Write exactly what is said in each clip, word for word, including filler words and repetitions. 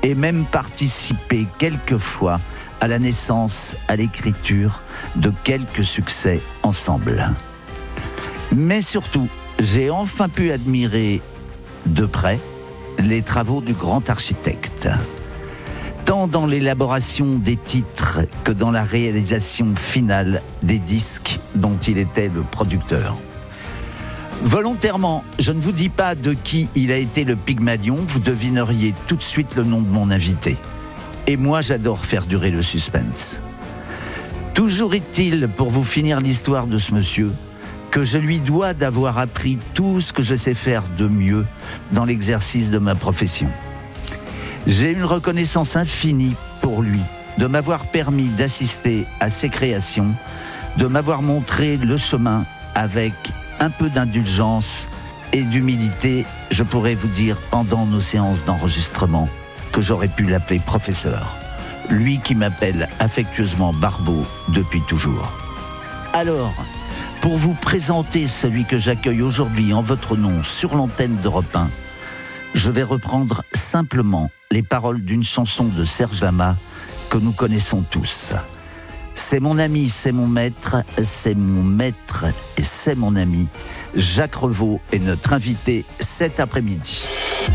et même participé quelquefois à la naissance, à l'écriture de quelques succès ensemble. Mais surtout, j'ai enfin pu admirer de près les travaux du grand architecte, tant dans l'élaboration des titres que dans la réalisation finale des disques dont il était le producteur. Volontairement, je ne vous dis pas de qui il a été le Pygmalion, vous devineriez tout de suite le nom de mon invité. Et moi, j'adore faire durer le suspense. Toujours est-il, pour vous finir l'histoire de ce monsieur, que je lui dois d'avoir appris tout ce que je sais faire de mieux dans l'exercice de ma profession. J'ai une reconnaissance infinie pour lui, de m'avoir permis d'assister à ses créations, de m'avoir montré le chemin avec un peu d'indulgence et d'humilité, je pourrais vous dire, pendant nos séances d'enregistrement, que j'aurais pu l'appeler professeur. Lui qui m'appelle affectueusement Barbeau depuis toujours. Alors, pour vous présenter celui que j'accueille aujourd'hui en votre nom sur l'antenne d'Europe un, je vais reprendre simplement les paroles d'une chanson de Serge Lama que nous connaissons tous. C'est mon ami, c'est mon maître, c'est mon maître et c'est mon ami. Jacques Revaux est notre invité cet après-midi.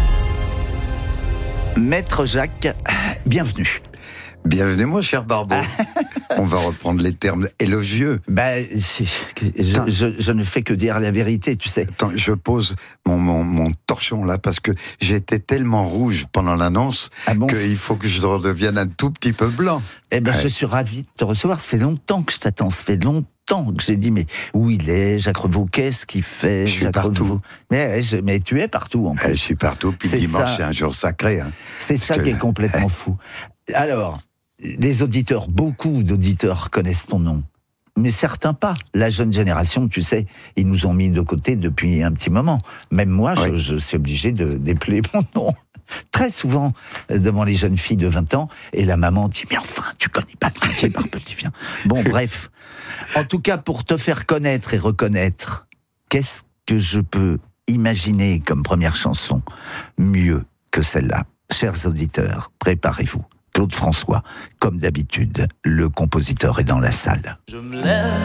Maître Jacques, bienvenue. Bienvenue mon cher Barbeau. On va reprendre les termes élogieux. Ben, je, je, je ne fais que dire la vérité, tu sais. Attends, je pose mon, mon, mon torchon là parce que j'étais tellement rouge pendant l'annonce ah bon qu'il faut que je redevienne un tout petit peu blanc. Eh ben, ouais. Je suis ravi de te recevoir. Ça fait longtemps que je t'attends. Ça fait longtemps que j'ai dit, mais où il est, Jacques Revaux, qu'est-ce qu'il fait? Je suis Jacques partout. Mais, je, mais tu es partout en fait. Je suis partout. Puis dimanche, c'est un jour sacré. Hein. C'est ça que... qui est complètement fou. Alors, les auditeurs, beaucoup d'auditeurs connaissent ton nom, mais certains pas. La jeune génération, tu sais, ils nous ont mis de côté depuis un petit moment. Même moi, oui. je, je suis obligé de d'épeler mon nom très souvent devant les jeunes filles de vingt ans, et la maman dit « Mais enfin, tu connais pas Didier Barbelivien ». Bon, bref. En tout cas, pour te faire connaître et reconnaître, qu'est-ce que je peux imaginer comme première chanson mieux que celle-là? Chers auditeurs, préparez-vous. Claude François, comme d'habitude, le compositeur est dans la salle. Je me lève.